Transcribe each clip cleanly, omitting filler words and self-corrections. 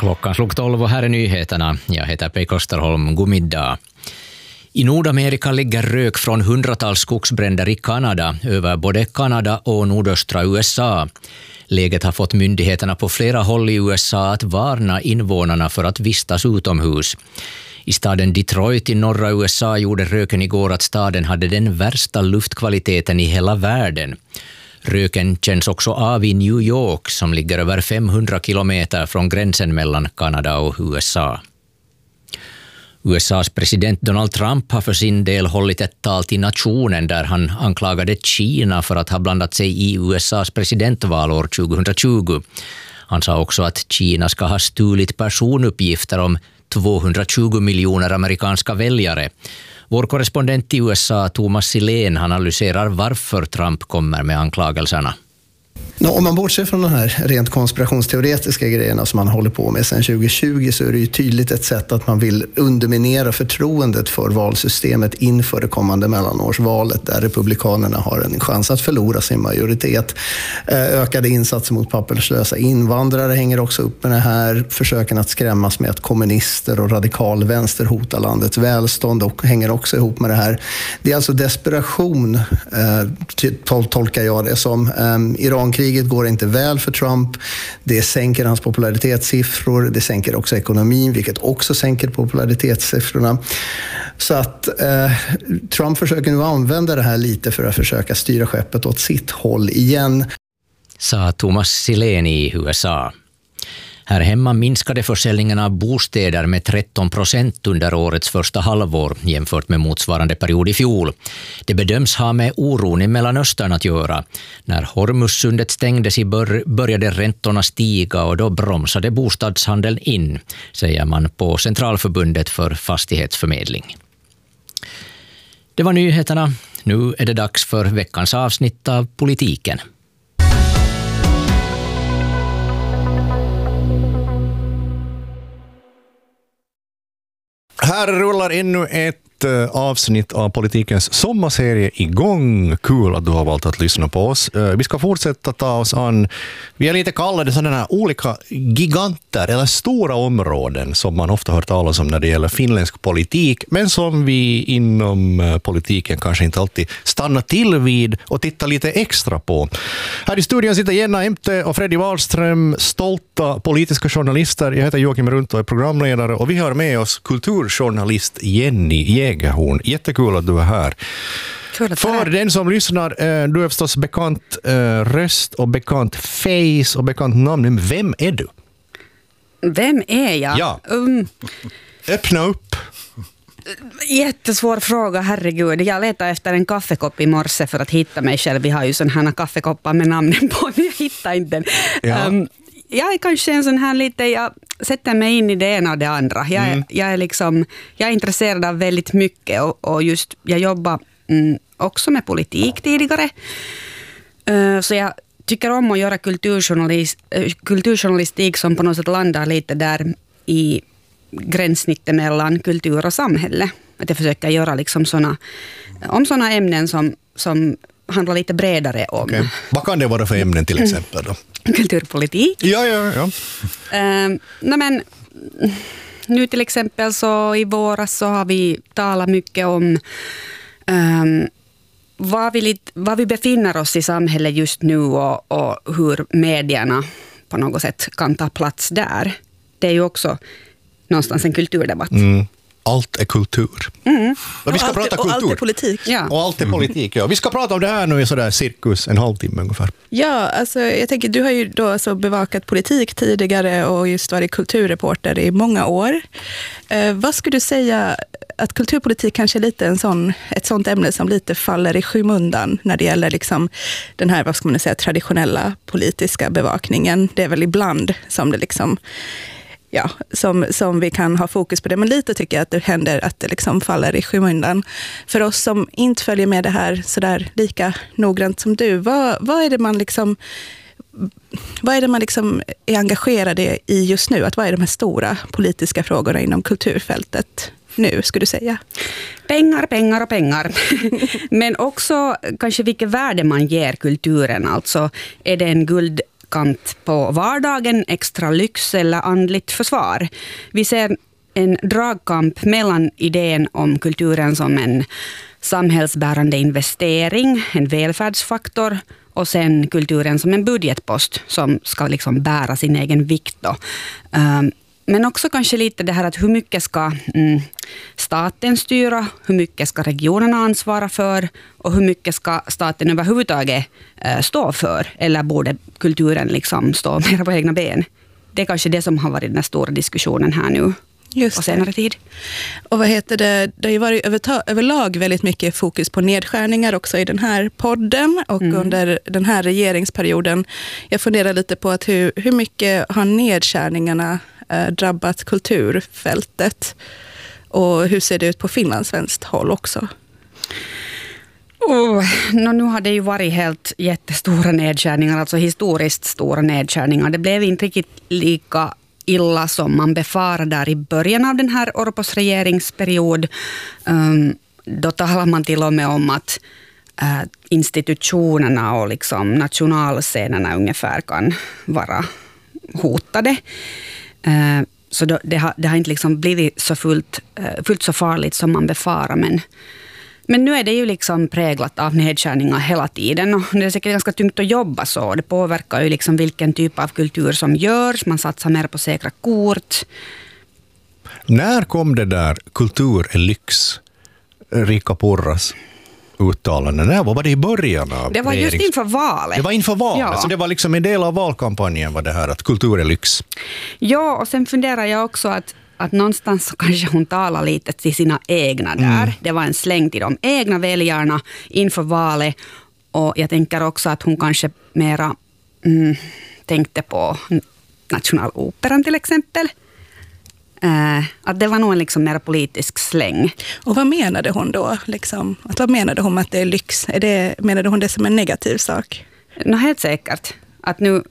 Klockan slog 12 och här är nyheterna. Jag heter Pekka Österholm. God middag. I Nordamerika ligger rök från hundratals skogsbränder i Kanada över både Kanada och nordöstra USA. Läget har fått myndigheterna på flera håll i USA att varna invånarna för att vistas utomhus. I staden Detroit i norra USA gjorde röken igår att staden hade den värsta luftkvaliteten i hela världen. Röken känns också av i New York som ligger över 500 kilometer från gränsen mellan Kanada och USA. USAs president Donald Trump har för sin del hållit ett tal till nationen där han anklagade Kina för att ha blandat sig i USAs presidentval år 2020. Han sa också att Kina ska ha stulit personuppgifter om 220 miljoner amerikanska väljare. Vår korrespondent i USA, Thomas Silén, analyserar varför Trump kommer med anklagelserna. Om man bortser från de här rent konspirationsteoretiska grejerna som man håller på med sedan 2020 så är det ju tydligt ett sätt att man vill underminera förtroendet för valsystemet inför det kommande mellanårsvalet där republikanerna har en chans att förlora sin majoritet. Ökade insatser mot papperslösa invandrare hänger också upp med det här. Försöken att skrämmas med att kommunister och radikal vänster hotar landets välstånd och hänger också ihop med det här. Det är alltså desperation, tolkar jag det som. Irankriget går inte väl för Trump. Det sänker hans popularitetssiffror. Det sänker också ekonomin, vilket också sänker popularitetssiffrorna. Så att Trump försöker nu använda det här lite för att försöka styra skeppet åt sitt håll igen. Sa Thomas Silén i USA. Här hemma minskade försäljningen av bostäder med 13% under årets första halvår jämfört med motsvarande period i fjol. Det bedöms ha med oron i Mellanöstern att göra. När Hormuzsundet stängdes i började räntorna stiga och då bromsade bostadshandeln in, säger man på Centralförbundet för fastighetsförmedling. Det var nyheterna. Nu är det dags för veckans avsnitt av Politiken. Här rullar ännu ett avsnitt av Politikens sommarserie igång. Kul att du har valt att lyssna på oss. Vi ska fortsätta ta oss an, vi är lite kallade sådana här olika giganter eller stora områden som man ofta hört talas om när det gäller finländsk politik, men som vi inom politiken kanske inte alltid stannar till vid och tittar lite extra på. Här i studion sitter Jenna Emte och Freddy Wahlström, stolta politiska journalister. Jag heter Joakim Runto och är programledare och vi har med oss kulturjournalist Jenny Jägerhorn. Jättekul att du är här. För den som lyssnar, du är förstås bekant röst och bekant face och bekant namn. Men vem är du? Vem är jag? Ja. Öppna upp. Jättesvår fråga, herregud. Jag letade efter en kaffekopp i morse för att hitta mig själv. Vi har ju sådana här kaffekoppar med namnen på, men jag hittar inte den. Ja. Jag är kanske en sån här lite, jag sätter mig in i det ena och det andra. Jag är intresserad av väldigt mycket och just jag jobbar också med politik tidigare. Så jag tycker om att göra kulturjournalistik som på något sätt landar lite där i gränssnittet mellan kultur och samhälle. Att jag försöker göra liksom såna ämnen som handlar lite bredare om. Okay. Vad kan det vara för ämnen till exempel då? Kulturpolitik. Ja. Men nu till exempel så i våras så har vi talat mycket om var vi befinner oss i samhället just nu och hur medierna på något sätt kan ta plats där. Det är ju också någonstans en kulturdebatt. Allt är kultur. Och vi ska prata kultur. Och allt är politik. Ja. Och allt är politik, ja. Vi ska prata om det här nu i sådär cirkus en halvtimme ungefär. Ja, alltså jag tänker, du har ju då alltså bevakat politik tidigare och just varit kulturreporter i många år. Vad skulle du säga att kulturpolitik kanske är lite ett sånt ämne som lite faller i skymundan när det gäller liksom den här, vad ska man säga, traditionella politiska bevakningen? Det är väl ibland som det liksom som vi kan ha fokus på det. Men lite tycker jag att det händer att det liksom faller i skymundan. För oss som inte följer med det här sådär lika noggrant som du, vad är det man liksom är engagerad i just nu? Vad är de här stora politiska frågorna inom kulturfältet nu, skulle du säga? Pengar. Men också kanske vilket värde man ger kulturen. Alltså, är det en ytterkant på vardagen, extra lyx eller andligt försvar. Vi ser en dragkamp mellan idén om kulturen som en samhällsbärande investering, en välfärdsfaktor, och sen kulturen som en budgetpost som ska liksom bära sin egen vikt då. Men också kanske lite det här att hur mycket ska staten styra, hur mycket ska regionerna ansvara för och hur mycket ska staten överhuvudtaget stå för, eller borde kulturen liksom stå mer på egna ben. Det är kanske det som har varit den stora diskussionen här nu. Just på senare tid. Och vad heter det? Det har ju varit överlag väldigt mycket fokus på nedskärningar också i den här podden och under den här regeringsperioden. Jag funderar lite på att hur mycket har nedskärningarna drabbat kulturfältet och hur ser det ut på finlandssvenskt håll också? Nu har det ju varit helt jättestora nedskärningar, alltså historiskt stora nedskärningar. Det blev inte riktigt lika illa som man befarade där i början av den här Orpos regeringsperiod. Då talar man till och med om att institutionerna och liksom nationalscenerna ungefär kan vara hotade. Så det har inte liksom blivit så fullt så farligt som man befarar. Men nu är det ju liksom präglat av nedskärningar hela tiden och det är säkert ganska tungt att jobba så. Det påverkar ju liksom vilken typ av kultur som görs. Man satsar mer på säkra kort. När kom det där kultur är lyx, Riikka Purras uttalande? När var det i början av det var just inför valet. Det var inför valet, ja. Så det var liksom en del av valkampanjen var det här att kultur är lyx. Ja, och sen funderar jag också att någonstans så kanske hon talar lite till sina egna där. Det var en släng till de egna väljarna inför valet. Och jag tänker också att hon kanske mera tänkte på Nationaloperan till exempel. Att det var nog en liksom mer politisk släng. Och vad menade hon då? Liksom? Vad menade hon med att det är lyx? Menade hon det som en negativ sak? Helt säkert. Att nu...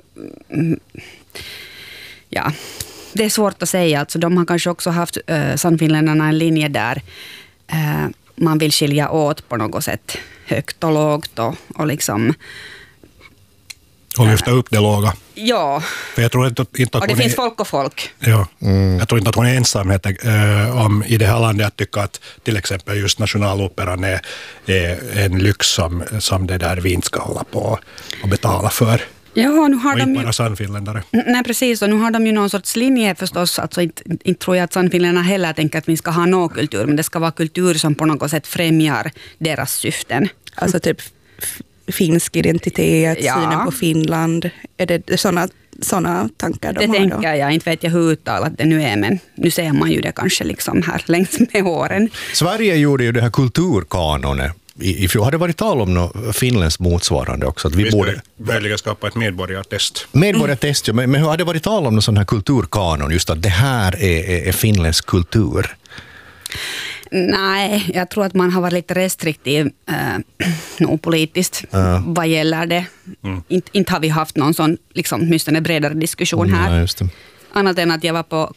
ja... Det är svårt att säga. Alltså, de har kanske också haft Sannfinländarna en linje där man vill skilja åt på något sätt högt och lågt och liksom... Och lyfta upp det låga. Ja. För jag tror inte att och det finns folk och folk. Ja. Jag tror inte att hon är ensam om i det här landet att tycka att till exempel just Nationaloperan är en lyx som det där vi inte ska hålla på och betala för. Ja, nu har och de inte bara sannfinländare. Nej, precis. Och nu har de ju någon sorts linje förstås. Alltså inte tror jag att sannfinländarna heller tänker att vi ska ha någon kultur. Men det ska vara kultur som på något sätt främjar deras syften. Alltså typ finsk identitet, ja. Synen på Finland. Är det såna tankar de det har tänker då? Jag. Inte vet jag hur uttalat det nu är. Men nu ser man ju det kanske liksom här längs med åren. Sverige gjorde ju det här kulturkanonet. I fjol hade det varit tal om något finländskt motsvarande också. Att vi borde möjligen skapa ett medborgartest. Medborgartest, ja. Men hur hade det varit tal om någon sån här kulturkanon? Just att det här är finländsk kultur. Nej, jag tror att man har varit lite restriktiv politiskt vad gäller det. Inte har vi haft någon sån liksom, åtminstone bredare diskussion här. Nej, just det. Annat än att jag var på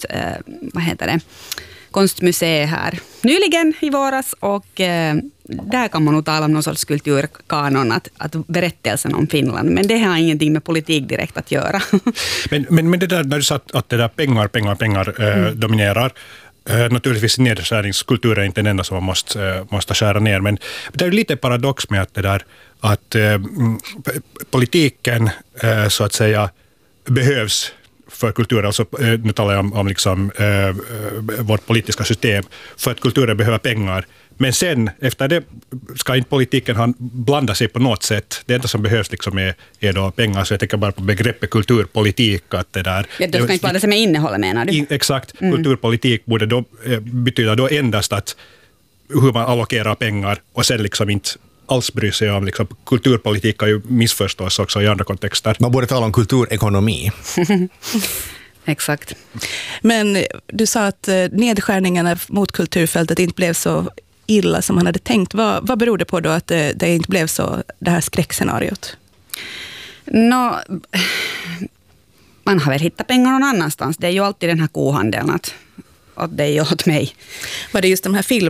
konstmuseet här nyligen i våras och där kan man nog tala om någon sorts kulturkanon, att berättelsen om Finland, men det har ingenting med politik direkt att göra. Men det där när du sa att det där pengar dominerar, naturligtvis nedskärningskultur är inte den enda som man måste skära ner, men det är lite paradox med att det där att politiken så att säga behövs för kulturen, alltså nu talar jag om liksom, vårt politiska system, för att kulturen behöver pengar. Men sen, efter det, ska inte politiken blanda sig på något sätt. Det enda som behövs liksom är då pengar, så jag tänker bara på begreppet kulturpolitik. Att det där, det ska inte blanda sig med innehållet, menar du? Exakt. Kulturpolitik borde då betyda då endast att hur man allokerar pengar och sen liksom inte alls bryr sig om. Liksom, kulturpolitik kan ju missförstås också i andra kontexter. Man borde tala om kulturekonomi. Exakt. Men du sa att nedskärningarna mot kulturfältet inte blev så illa som man hade tänkt. Vad beror det på då att det inte blev så, det här skräckscenariot? Man har väl hittat pengar någon annanstans. Det är ju alltid den här kohandeln att det är ju åt mig. Var det just de här